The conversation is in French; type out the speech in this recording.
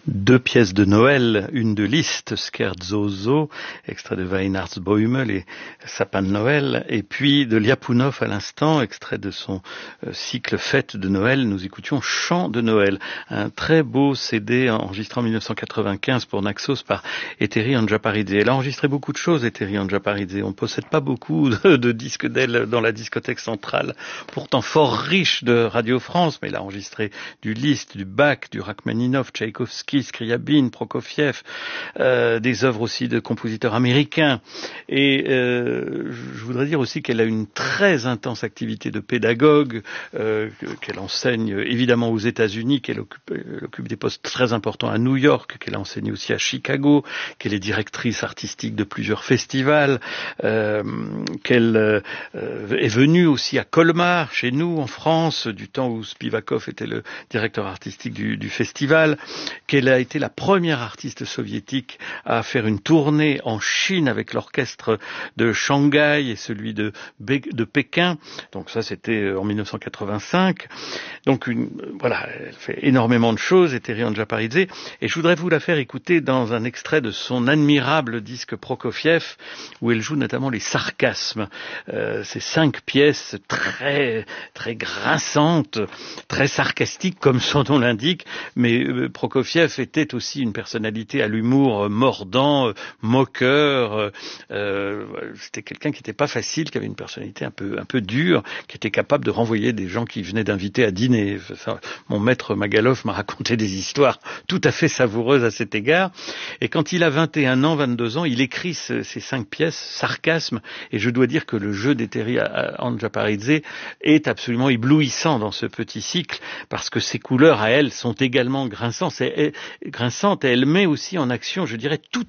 Deux pièces de Noël, une de Liszt, Scherzo, extrait de Weihnachtsbäume, les sapins de Noël, et puis de Liapunov à l'instant, extrait de son cycle Fête de Noël, nous écoutions Chant de Noël, un très beau CD enregistré en 1995 pour Naxos par Ethery Andjaparidze. Elle a enregistré beaucoup de choses, Ethery Andjaparidze. On ne possède pas beaucoup de disques d'elle dans la discothèque centrale, pourtant fort riche de Radio France, mais elle a enregistré du Liszt, du Bach, du Rachmaninov, Tchaïkovski, Scriabine, Prokofiev, des œuvres aussi de compositeurs américains. Et je voudrais dire aussi qu'elle a une très intense activité de pédagogue, qu'elle enseigne évidemment aux États-Unis, qu'elle occupe des postes très importants à New York, qu'elle a enseigné aussi à Chicago, qu'elle est directrice artistique de plusieurs festivals, qu'elle est venue aussi à Colmar, chez nous, en France, du temps où Spivakov était le directeur artistique du festival, qu'elle a été la première artiste soviétique à faire une tournée en Chine avec l'orchestre de Shanghai et celui de Pékin. Donc ça, c'était en 1985. Donc voilà, elle fait énormément de choses, Ethery Andjaparidze. Et je voudrais vous la faire écouter dans un extrait de son admirable disque Prokofiev, où elle joue notamment les sarcasmes. Ces 5 pièces très très grinçantes, très sarcastiques, comme son nom l'indique, mais Prokofiev était aussi une personnalité à l'humour mordant, moqueur. C'était quelqu'un qui n'était pas facile, qui avait une personnalité un peu dure, qui était capable de renvoyer des gens qui venaient d'inviter à dîner. Mon maître Magalov m'a raconté des histoires tout à fait savoureuses à cet égard. Et quand il a 21 ans, 22 ans, il écrit ces 5 pièces, Sarcasme, et je dois dire que le jeu d'Ethery Andjaparidze est absolument éblouissant dans ce petit cycle, parce que ses couleurs à elle sont également grinçantes, et elle met aussi en action, je dirais, toute